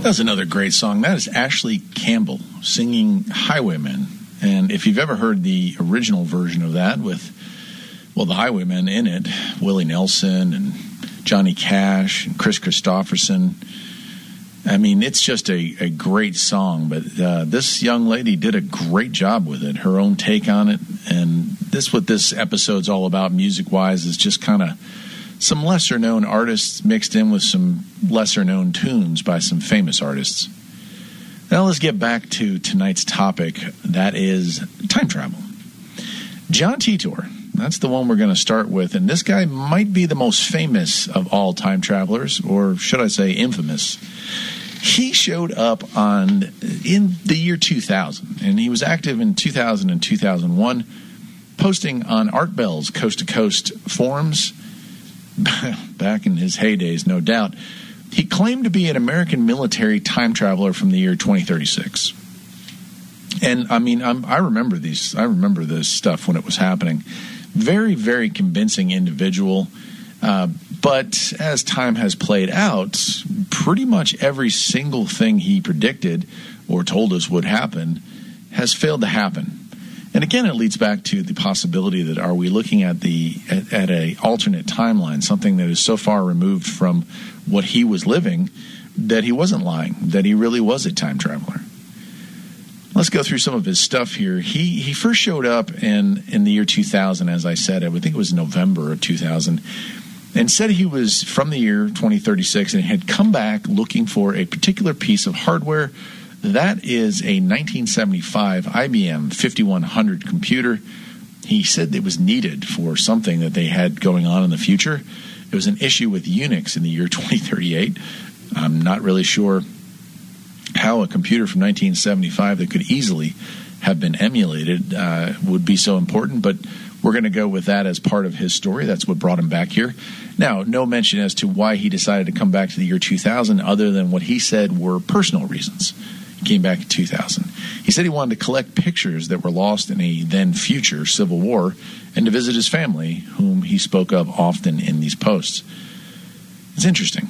That's another great song. That is Ashley Campbell singing Highwaymen. And if you've ever heard the original version of that with, well, the Highwaymen in it, Willie Nelson and Johnny Cash and Chris Christopherson, I mean, it's just a great song. But this young lady did a great job with it, her own take on it. And this, what this episode's all about music-wise, is just kind of some lesser-known artists mixed in with some lesser-known tunes by some famous artists. Now let's get back to tonight's topic. That is time travel. John Titor, that's the one we're going to start with. And this guy might be the most famous of all time travelers, or should I say infamous. He showed up in the year 2000, and he was active in 2000 and 2001, posting on Art Bell's Coast to Coast forums. Back in his heydays, no doubt. He claimed to be an American military time traveler from the year 2036. And I mean, I remember these. I remember this stuff when it was happening. Very, very convincing individual. But as time has played out, pretty much every single thing he predicted or told us would happen has failed to happen. And again, it leads back to the possibility that are we looking at a alternate timeline, something that is so far removed from what he was living that he wasn't lying, that he really was a time traveler. Let's go through some of his stuff here. He first showed up in the year 2000, as I said. I would think it was November of 2000, and said he was from the year 2036 and had come back looking for a particular piece of hardware. That is a 1975 IBM 5100 computer. He said it was needed for something that they had going on in the future. It was an issue with Unix in the year 2038. I'm not really sure how a computer from 1975 that could easily have been emulated would be so important, but we're going to go with that as part of his story. That's what brought him back here. Now, no mention as to why he decided to come back to the year 2000 other than what he said were personal reasons. He came back in 2000. He said he wanted to collect pictures that were lost in a then-future civil war and to visit his family, whom he spoke of often in these posts. It's interesting.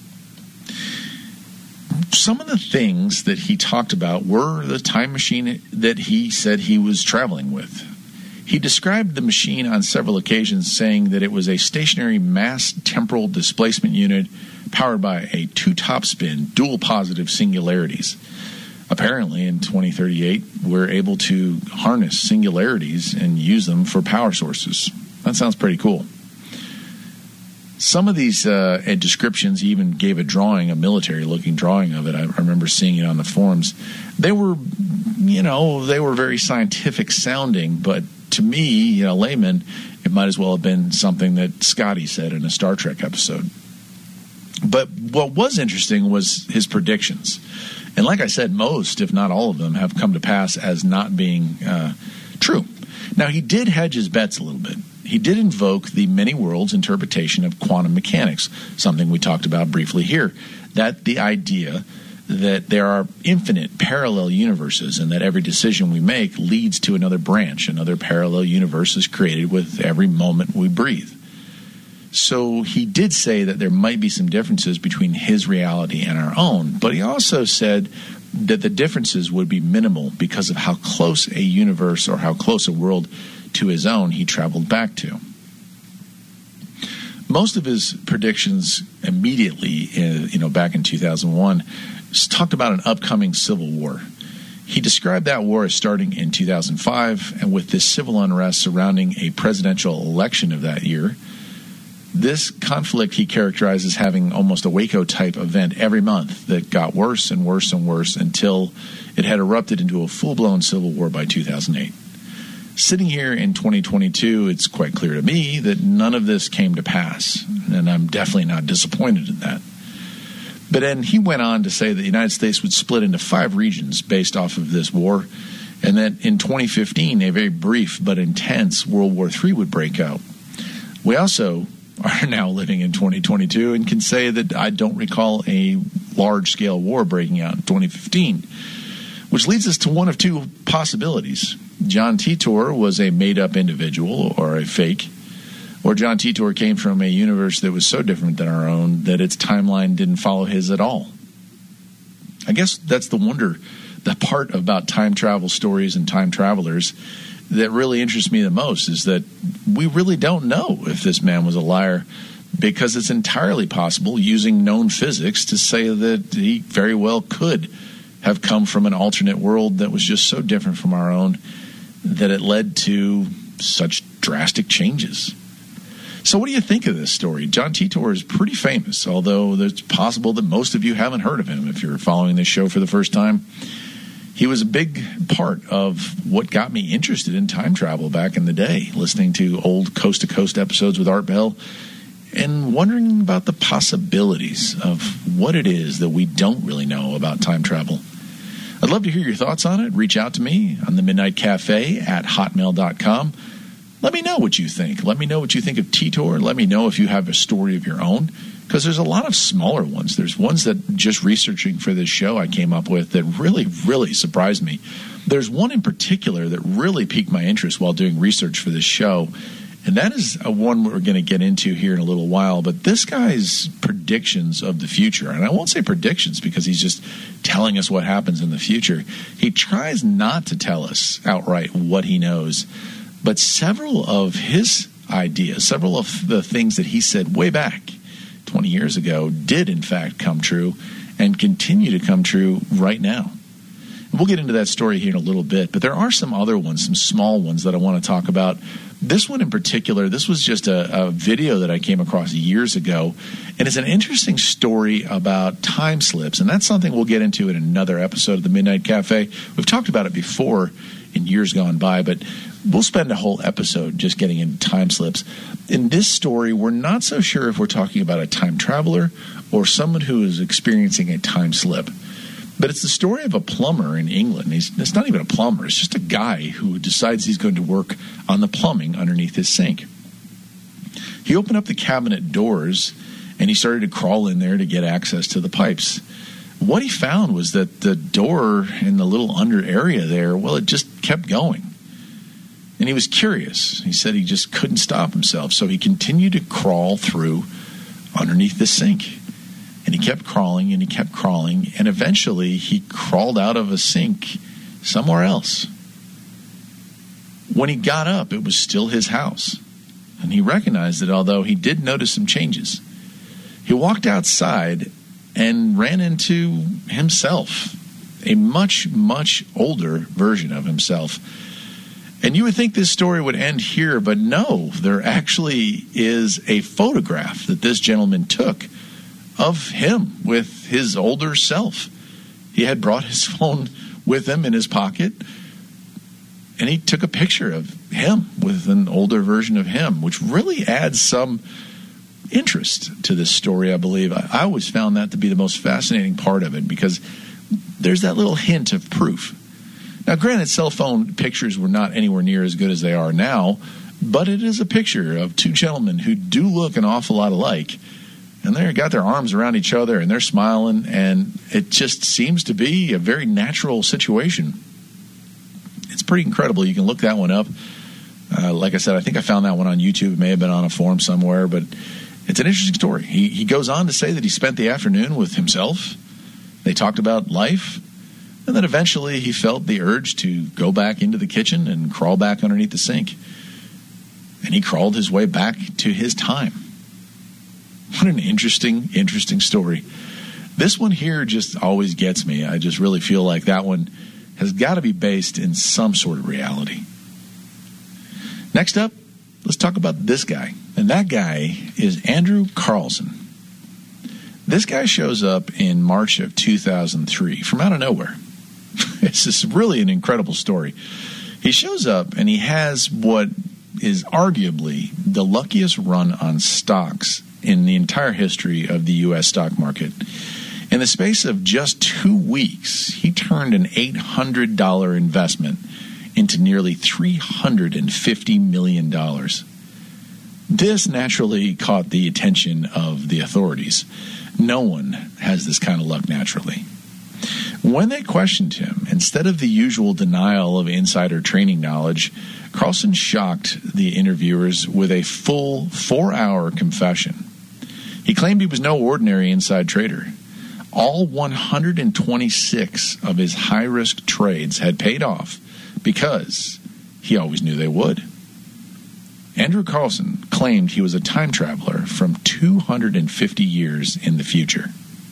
Some of the things that he talked about were the time machine that he said he was traveling with. He described the machine on several occasions, saying that it was a stationary mass temporal displacement unit powered by a two-top-spin, dual-positive singularities. Apparently, in 2038, we're able to harness singularities and use them for power sources. That sounds pretty cool. Some of these descriptions, he even gave a drawing, a military-looking drawing of it. I remember seeing it on the forums. They were very scientific-sounding, but to me, layman, it might as well have been something that Scotty said in a Star Trek episode. But what was interesting was his predictions. And like I said, most, if not all of them, have come to pass as not being true. Now, he did hedge his bets a little bit. He did invoke the many worlds interpretation of quantum mechanics, something we talked about briefly here. That the idea that there are infinite parallel universes and that every decision we make leads to another branch, another parallel universe is created with every moment we breathe. So he did say that there might be some differences between his reality and our own, but he also said that the differences would be minimal because of how close a universe or how close a world to his own he traveled back to. Most of his predictions immediately, back in 2001, talked about an upcoming civil war. He described that war as starting in 2005, and with this civil unrest surrounding a presidential election of that year, this conflict he characterized as having almost a Waco-type event every month that got worse and worse and worse until it had erupted into a full-blown civil war by 2008. Sitting here in 2022, it's quite clear to me that none of this came to pass, and I'm definitely not disappointed in that. But then he went on to say that the United States would split into 5 regions based off of this war, and that in 2015, a very brief but intense World War III would break out. We also are now living in 2022 and can say that I don't recall a large-scale war breaking out in 2015, which leads us to one of two possibilities. John Titor was a made-up individual or a fake, or John Titor came from a universe that was so different than our own that its timeline didn't follow his at all. I guess that's the part about time travel stories and time travelers that really interests me the most, is that we really don't know if this man was a liar, because it's entirely possible, using known physics, to say that he very well could have come from an alternate world that was just so different from our own that it led to such drastic changes. So what do you think of this story? John Titor is pretty famous, although it's possible that most of you haven't heard of him if you're following this show for the first time. He was a big part of what got me interested in time travel back in the day, listening to old Coast to Coast episodes with Art Bell and wondering about the possibilities of what it is that we don't really know about time travel. I'd love to hear your thoughts on it. Reach out to me on the Midnight Cafe at hotmail.com. Let me know what you think. Let me know what you think of Titor. Let me know if you have a story of your own, because there's a lot of smaller ones. There's ones that, just researching for this show, I came up with that really, really surprised me. There's one in particular that really piqued my interest while doing research for this show, and that is one we're going to get into here in a little while. But this guy's predictions of the future, and I won't say predictions because he's just telling us what happens in the future. He tries not to tell us outright what he knows, but several of his ideas, several of the things that he said way back 20 years ago did in fact come true and continue to come true right now. We'll get into that story here in a little bit, but there are some other ones, some small ones that I want to talk about. This one in particular, this was just a video that I came across years ago, and it's an interesting story about time slips, and that's something we'll get into in another episode of the Midnight Cafe. We've talked about it before in years gone by, but we'll spend a whole episode just getting into time slips. In this story, we're not so sure if we're talking about a time traveler or someone who is experiencing a time slip. But it's the story of a plumber in England. It's not even a plumber. It's just a guy who decides he's going to work on the plumbing underneath his sink. He opened up the cabinet doors, and he started to crawl in there to get access to the pipes. What he found was that the door in the little under area there, well, it just kept going. And he was curious. He said he just couldn't stop himself. So he continued to crawl through underneath the sink. And he kept crawling and he kept crawling. And eventually he crawled out of a sink somewhere else. When he got up, it was still his house. And he recognized that although he did notice some changes, he walked outside and ran into himself, a much, much older version of himself. And you would think this story would end here, but no, there actually is a photograph that this gentleman took of him with his older self. He had brought his phone with him in his pocket, and he took a picture of him with an older version of him, which really adds some interest to this story, I believe. I always found that to be the most fascinating part of it, because there's that little hint of proof. Now, granted, cell phone pictures were not anywhere near as good as they are now, but it is a picture of two gentlemen who do look an awful lot alike, and they've got their arms around each other, and they're smiling, and it just seems to be a very natural situation. It's pretty incredible. You can look that one up. Like I said, I think I found that one on YouTube. It may have been on a forum somewhere, but it's an interesting story. He goes on to say that he spent the afternoon with himself. They talked about life, and then eventually he felt the urge to go back into the kitchen and crawl back underneath the sink. And he crawled his way back to his time. What an interesting, interesting story. This one here just always gets me. I just really feel like that one has got to be based in some sort of reality. Next up, let's talk about this guy. And that guy is Andrew Carlson. This guy shows up in March of 2003 from out of nowhere. It's just really an incredible story. He shows up and he has what is arguably the luckiest run on stocks in the entire history of the U.S. stock market. In the space of just 2 weeks, he turned an $800 investment into nearly $350 million. This naturally caught the attention of the authorities. No one has this kind of luck naturally. When they questioned him, instead of the usual denial of insider trading knowledge, Carlson shocked the interviewers with a full 4-hour confession. He claimed he was no ordinary inside trader. All 126 of his high-risk trades had paid off because he always knew they would. Andrew Carlson claimed he was a time traveler from 250 years in the future.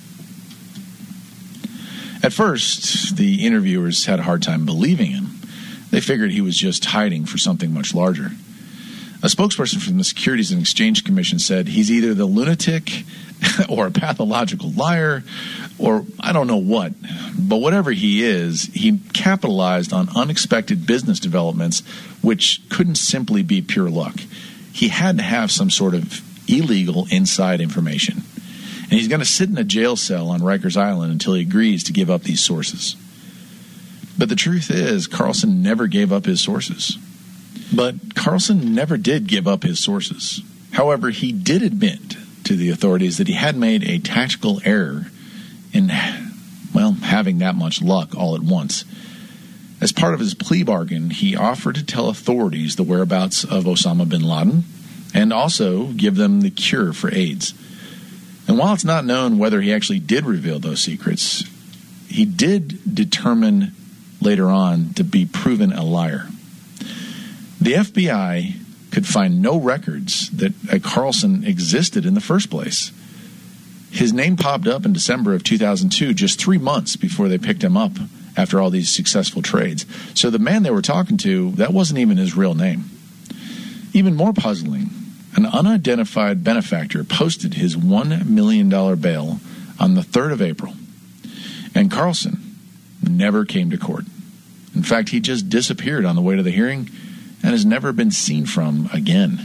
At first, the interviewers had a hard time believing him. They figured he was just hiding for something much larger. A spokesperson from the Securities and Exchange Commission said he's either the lunatic or a pathological liar or I don't know what. But whatever he is, he capitalized on unexpected business developments which couldn't simply be pure luck. He had to have some sort of illegal inside information. And he's going to sit in a jail cell on Rikers Island until he agrees to give up these sources. But the truth is, Carlson never gave up his sources. But Carlson never did give up his sources. However, he did admit to the authorities that he had made a tactical error in, having that much luck all at once. As part of his plea bargain, he offered to tell authorities the whereabouts of Osama bin Laden and also give them the cure for AIDS. And while it's not known whether he actually did reveal those secrets, he did determine later on to be proven a liar. The FBI could find no records that Carlson existed in the first place. His name popped up in December of 2002, just 3 months before they picked him up after all these successful trades. So the man they were talking to, that wasn't even his real name. Even more puzzling, an unidentified benefactor posted his $1 million bail on the 3rd of April. And Carlson never came to court. In fact, he just disappeared on the way to the hearing and has never been seen from again.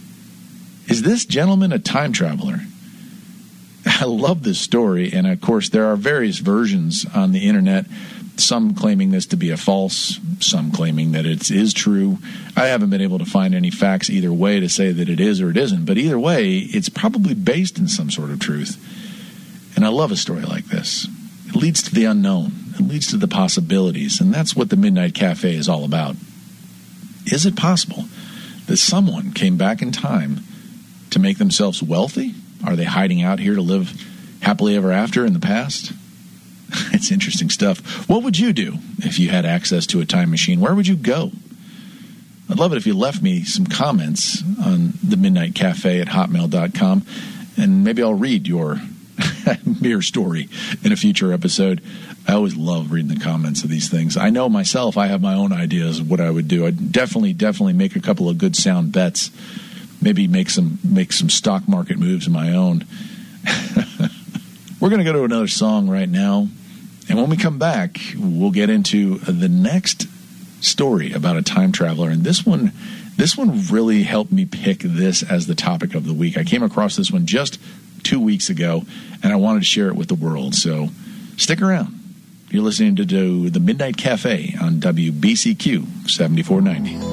Is this gentleman a time traveler? I love this story, and of course there are various versions on the internet, some claiming this to be a false, some claiming that it is true. I haven't been able to find any facts either way to say that it is or it isn't, but either way, it's probably based in some sort of truth. And I love a story like this. It leads to the unknown. It leads to the possibilities, and that's what the Midnight Cafe is all about. Is it possible that someone came back in time to make themselves wealthy? Are they hiding out here to live happily ever after in the past? It's interesting stuff. What would you do if you had access to a time machine? Where would you go? I'd love it if you left me some comments on the Midnight Cafe at hotmail.com, and maybe I'll read your mere story in a future episode. I always love reading the comments of these things. I know myself, I have my own ideas of what I would do. I'd definitely make a couple of good sound bets. Maybe make some stock market moves of my own. We're going to go to another song right now. And when we come back, we'll get into the next story about a time traveler. And this one really helped me pick this as the topic of the week. I came across this one just 2 weeks ago, and I wanted to share it with the world. So stick around. You're listening to the Midnight Cafe on WBCQ 7490.